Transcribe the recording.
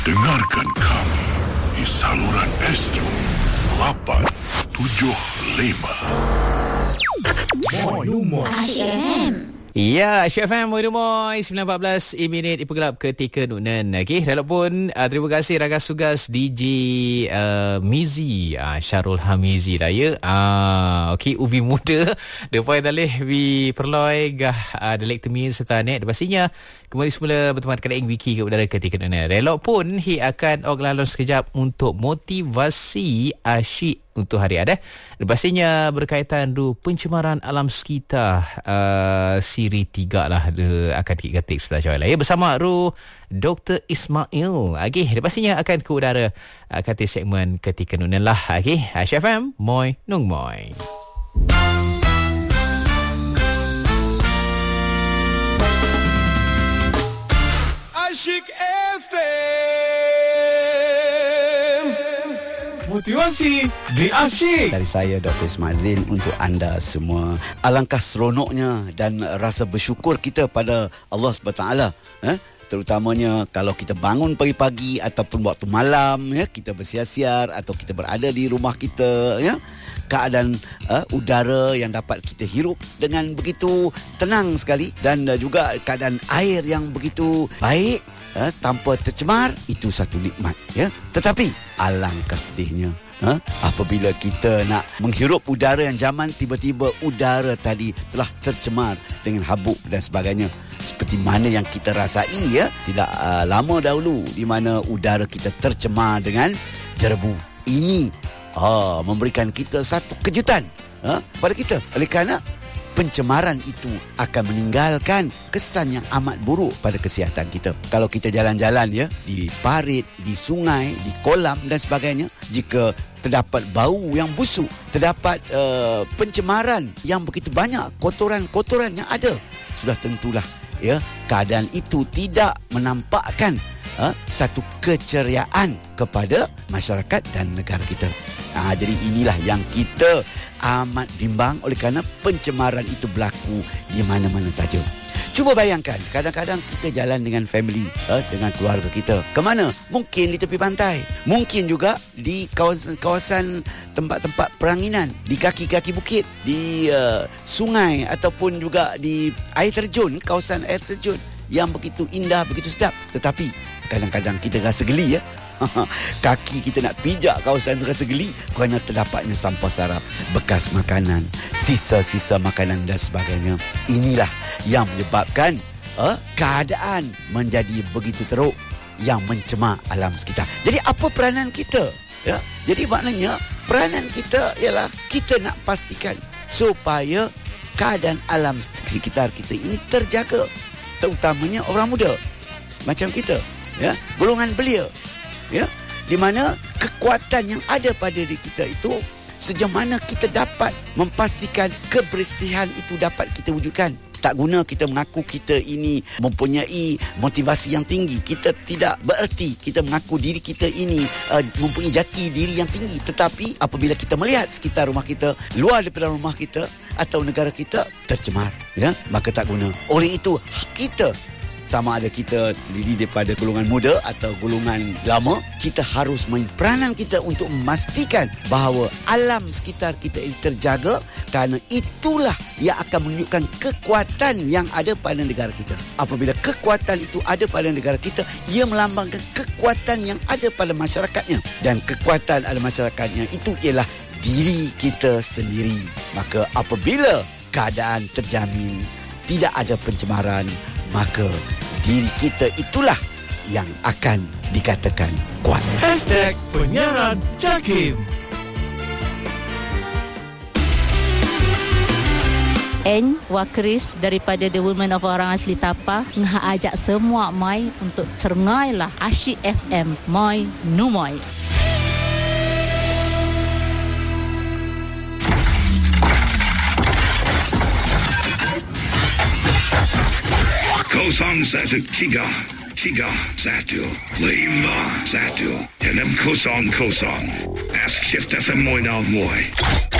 Dengarkan kami di saluran Astro 875. Ya, Asyik FM Moy 9.14 minit Ipugelap ketika Nunan. Okey, walaupun terima kasih ragas tugas DJ Mizi, Syarul Hamizi lah ya. Okey, ubi muda depan dalih bi perloi gah delek temi serta net pastinya kembali semula berteman kadang wiki ke udara ketika Nunan. Relok pun hi akan oglalon sekejap untuk motivasi asyik untuk hari ada. Pastinya berkaitan dengan pencemaran alam sekitar siri 3 lah akan diketik sebelah jauh lah ya bersama Dr. Ismail. Okey, pastinya akan ke udara kata segmen ketika Nunan lah. Okey, Asyik FM Moy Nung Moy. Asyik FM motivasi di Asyik. Dari saya Dr. Ismail untuk anda semua. Alangkah seronoknya dan rasa bersyukur kita pada Allah SWT, terutamanya kalau kita bangun pagi-pagi ataupun waktu malam, kita bersiar-siar atau kita berada di rumah kita, keadaan udara yang dapat kita hirup dengan begitu tenang sekali dan juga keadaan air yang begitu baik, tanpa tercemar, itu satu nikmat, Tetapi alangkah sedihnya apabila kita nak menghirup udara yang zaman, tiba-tiba udara tadi telah tercemar dengan habuk dan sebagainya, seperti mana yang kita rasai tidak lama dahulu, di mana udara kita tercemar dengan debu. Ini memberikan kita satu kejutan pada kita, oleh kerana pencemaran itu akan meninggalkan kesan yang amat buruk pada kesihatan kita. Kalau kita jalan-jalan di parit, di sungai, di kolam dan sebagainya, jika terdapat bau yang busuk, terdapat pencemaran yang begitu banyak, kotoran-kotoran yang ada, sudah tentulah keadaan itu tidak menampakkan satu keceriaan kepada masyarakat dan negara kita. Jadi inilah yang kita amat bimbang, oleh kerana pencemaran itu berlaku di mana-mana saja. Cuba bayangkan, kadang-kadang kita jalan dengan family, dengan keluarga kita. Ke mana? Mungkin di tepi pantai, mungkin juga di kawasan tempat-tempat peranginan, di kaki-kaki bukit, di sungai ataupun juga di air terjun, kawasan air terjun yang begitu indah, begitu sedap. Tetapi kadang-kadang kita rasa geli kaki kita nak pijak kawasan itu rasa geli kerana terdapatnya sampah sarap, bekas makanan, sisa-sisa makanan dan sebagainya. Inilah yang menyebabkan keadaan menjadi begitu teruk yang mencemar alam sekitar. Jadi apa peranan kita? Jadi maknanya peranan kita ialah kita nak pastikan supaya keadaan alam sekitar kita ini terjaga, terutamanya orang muda macam kita, golongan belia, di mana kekuatan yang ada pada diri kita itu, sejauh mana kita dapat memastikan kebersihan itu dapat kita wujudkan. Tak guna kita mengaku kita ini mempunyai motivasi yang tinggi. Kita tidak bererti kita mengaku diri kita ini mempunyai jati diri yang tinggi. Tetapi apabila kita melihat sekitar rumah kita, luar daripada rumah kita atau negara kita tercemar, maka tak guna. Oleh itu, kita, sama ada kita diri daripada golongan muda atau golongan lama, kita harus main peranan kita untuk memastikan bahawa alam sekitar kita ini terjaga, kerana itulah yang akan menunjukkan kekuatan yang ada pada negara kita. Apabila kekuatan itu ada pada negara kita, ia melambangkan kekuatan yang ada pada masyarakatnya, dan kekuatan ada masyarakatnya itu ialah diri kita sendiri. Maka apabila keadaan terjamin, tidak ada pencemaran, maka diri kita itulah yang akan dikatakan kuat. #penyiaran Jakim. Wakris daripada The Women of Orang Asli Tapa ajak semua mai untuk cerngailah Asyik FM Moy Numoy. Kosong satu tiga satu lima satu. Dalam kosong Ask Shift FM Moy.